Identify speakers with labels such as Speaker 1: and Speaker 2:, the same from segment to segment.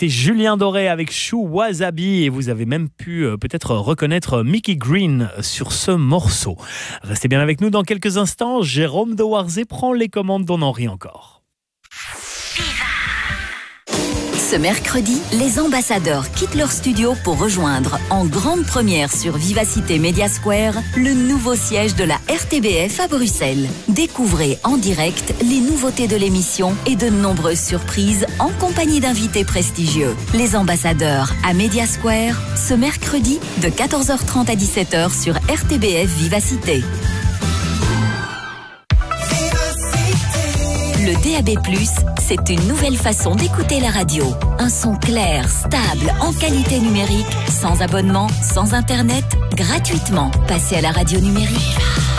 Speaker 1: C'était Julien Doré avec Chou Wasabi et vous avez même pu peut-être reconnaître Mickey Green sur ce morceau. Restez bien avec nous dans quelques instants. Jérôme de Warzé prend les commandes d'On en rit encore.
Speaker 2: Ce mercredi, les ambassadeurs quittent leur studio pour rejoindre en grande première sur Vivacité Media Square le nouveau siège de la RTBF à Bruxelles. Découvrez en direct les nouveautés de l'émission et de nombreuses surprises en compagnie d'invités prestigieux. Les ambassadeurs à Media Square, ce mercredi de 14h30 à 17h sur RTBF Vivacité. Le DAB+, c'est une nouvelle façon d'écouter la radio. Un son clair, stable, en qualité numérique, sans abonnement, sans internet, gratuitement. Passez à la radio numérique.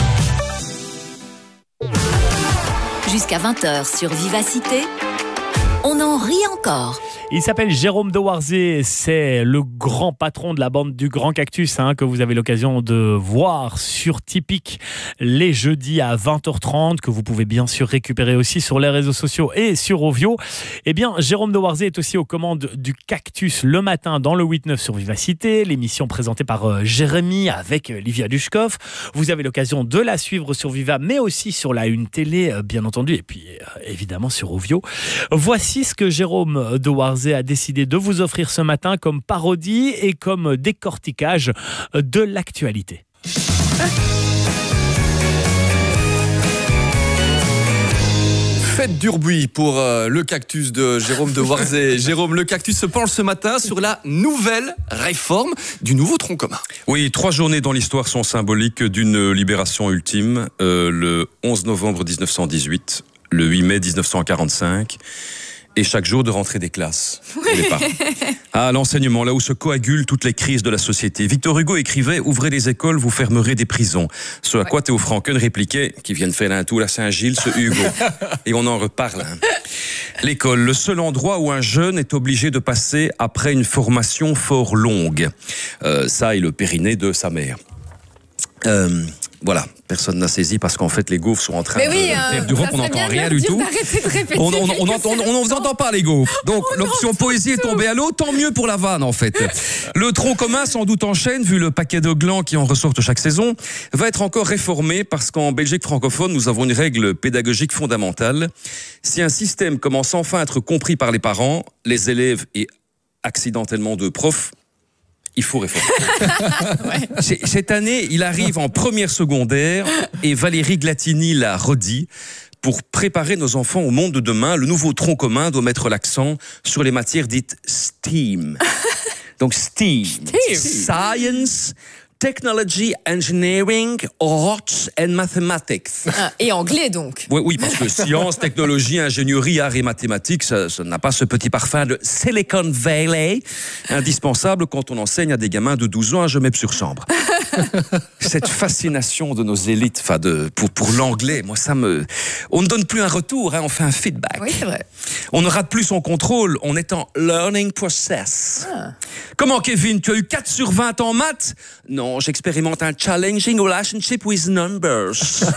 Speaker 2: Jusqu'à 20h sur Vivacité, on en rit encore.
Speaker 1: Il s'appelle Jérôme de Warzé, c'est le grand patron de la bande du Grand Cactus que vous avez l'occasion de voir sur Tipeee les jeudis à 20h30, que vous pouvez bien sûr récupérer aussi sur les réseaux sociaux et sur Ovio. Eh bien, Jérôme de Warzé est aussi aux commandes du Cactus le matin dans le 8-9 sur Vivacité, l'émission présentée par Jérémy avec Livia Dushkov. Vous avez l'occasion de la suivre sur Viva, mais aussi sur la Une Télé, bien entendu, et puis évidemment sur Ovio. Voici ce que Jérôme de Warzé a décidé de vous offrir ce matin comme parodie et comme décortiquage de l'actualité.
Speaker 3: Faites du bruit pour le Cactus de Jérôme de Warzé. Jérôme, le Cactus se penche ce matin sur la nouvelle réforme du nouveau tronc commun.
Speaker 4: Oui, 3 journées dans l'histoire sont symboliques d'une libération ultime. Le 11 novembre 1918, le 8 mai 1945... et chaque jour de rentrée des classes pour les parents. Ah, l'enseignement, là où se coagulent toutes les crises de la société. Victor Hugo écrivait « Ouvrez les écoles, vous fermerez des prisons ». Ce à quoi Théo Franken répliquait « Qui viennent faire un tour à Saint-Gilles, ce Hugo ». Et on en reparle. L'école, le seul endroit où un jeune est obligé de passer après une formation fort longue. Ça et le périnée de sa mère. Voilà, personne n'a saisi parce qu'en fait les gaufres sont en train de faire du rock, on n'entend rien du tout. On ne vous entend pas les gaufres. Donc l'option poésie est tombée à l'eau, tant mieux pour la vanne en fait. Le tronc commun sans doute en chaîne, vu le paquet de glands qui en ressortent chaque saison, va être encore réformé parce qu'en Belgique francophone, nous avons une règle pédagogique fondamentale. Si un système commence enfin à être compris par les parents, les élèves et accidentellement de profs, il faut réformer. Cette année, il arrive en première secondaire et Valérie Glatini l'a redit. Pour préparer nos enfants au monde de demain, le nouveau tronc commun doit mettre l'accent sur les matières dites STEAM. Donc STEAM. Science, Technology, Engineering, Arts and Mathematics.
Speaker 5: Et anglais donc.
Speaker 4: Oui, parce que science, technologie, ingénierie, arts et mathématiques, ça n'a pas ce petit parfum de Silicon Valley, indispensable quand on enseigne à des gamins de 12 ans à Gemep-sur-Sambre. Cette fascination de nos élites, pour l'anglais, moi on ne donne plus un retour, on fait un feedback.
Speaker 5: Oui, c'est vrai.
Speaker 4: On ne rate plus son contrôle, on est en learning process. Comment Kevin, tu as eu 4 sur 20 en maths? Non, j'expérimente un challenging relationship with numbers.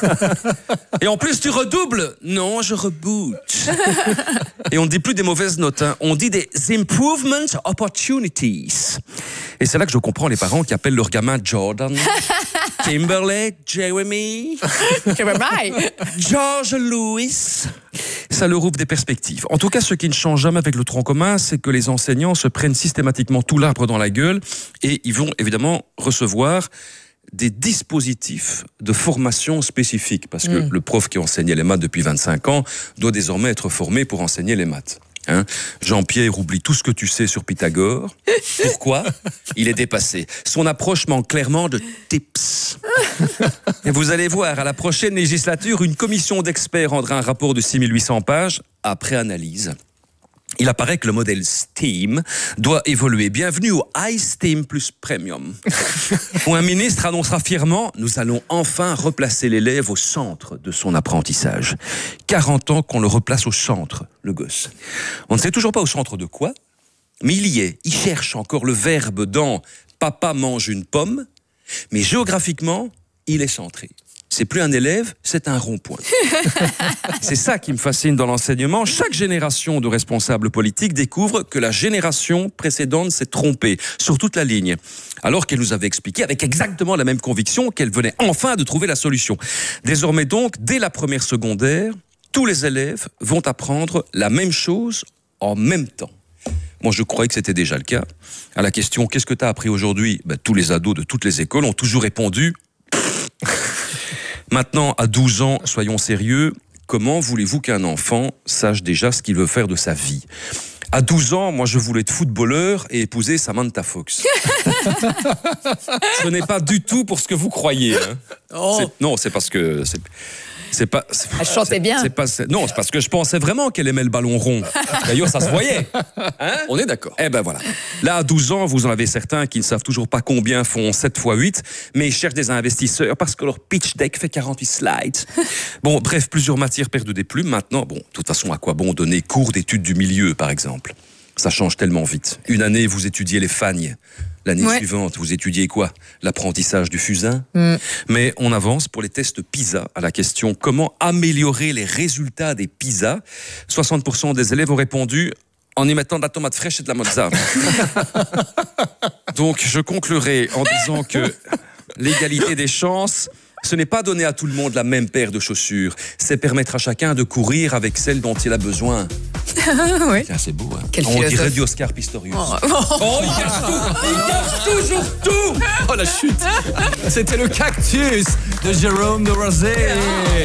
Speaker 4: Et en plus tu redoubles? Non, je reboot. Et on ne dit plus des mauvaises notes, on dit des improvement opportunities. Et c'est là que je comprends les parents qui appellent leur gamin Jordan, Kimberley, Jeremy, George Lewis. Ça leur ouvre des perspectives. En tout cas, ce qui ne change jamais avec le tronc commun, c'est que les enseignants se prennent systématiquement tout l'arbre dans la gueule et ils vont évidemment recevoir des dispositifs de formation spécifiques. Parce que le prof qui enseignait les maths depuis 25 ans doit désormais être formé pour enseigner les maths. Jean-Pierre oublie tout ce que tu sais sur Pythagore. Pourquoi? Il est dépassé. Son approche manque clairement de tips. Et vous allez voir, à la prochaine législature, une commission d'experts rendra un rapport de 6800 pages après analyse. Il apparaît que le modèle STEAM doit évoluer. Bienvenue au High STEAM plus Premium. Où un ministre annoncera fièrement « Nous allons enfin replacer l'élève au centre de son apprentissage ». 40 ans qu'on le replace au centre, le gosse. On ne sait toujours pas au centre de quoi, mais il y est. Il cherche encore le verbe dans « Papa mange une pomme », mais géographiquement, il est centré. c'est plus un élève, c'est un rond-point. C'est ça qui me fascine dans l'enseignement. Chaque génération de responsables politiques découvre que la génération précédente s'est trompée sur toute la ligne, alors qu'elle nous avait expliqué avec exactement la même conviction qu'elle venait enfin de trouver la solution. Désormais donc, dès la première secondaire, tous les élèves vont apprendre la même chose en même temps. Moi, je croyais que c'était déjà le cas. À la question « Qu'est-ce que tu as appris aujourd'hui ?» Tous les ados de toutes les écoles ont toujours répondu « Maintenant, à 12 ans, soyons sérieux, comment voulez-vous qu'un enfant sache déjà ce qu'il veut faire de sa vie ?» À 12 ans, moi, je voulais être footballeur et épouser Samantha Fox. Ce n'est pas du tout pour ce que vous croyez. Hein.
Speaker 3: Oh.
Speaker 4: Non, c'est parce que... C'est pas.
Speaker 5: Elle chantait bien.
Speaker 4: C'est parce que je pensais vraiment qu'elle aimait le ballon rond. D'ailleurs, ça se voyait. Hein?
Speaker 3: On est d'accord.
Speaker 4: Eh ben voilà. Là, à 12 ans, vous en avez certains qui ne savent toujours pas combien font 7 x 8, mais ils cherchent des investisseurs parce que leur pitch deck fait 48 slides. Bon, bref, plusieurs matières perdent des plumes. Maintenant, bon, de toute façon, à quoi bon donner cours d'études du milieu, par exemple? Ça change tellement vite. Une année, vous étudiez les fagnes. L'année suivante, vous étudiez quoi? L'apprentissage du fusain. Mais on avance pour les tests PISA à la question « Comment améliorer les résultats des PISA ?» 60% des élèves ont répondu « En y mettant de la tomate fraîche et de la mozza. » Donc, je conclurai en disant que l'égalité des chances, ce n'est pas donner à tout le monde la même paire de chaussures. C'est permettre à chacun de courir avec celle dont il a besoin.
Speaker 5: Oui.
Speaker 4: Tiens, c'est beau, hein.
Speaker 5: Quel
Speaker 4: On
Speaker 5: philosophe.
Speaker 4: dirait du Oscar Pistorius.
Speaker 5: Oh,
Speaker 4: Il cache tout! Il cache toujours tout!
Speaker 3: Oh la chute. C'était le cactus de Jérôme de Warzé.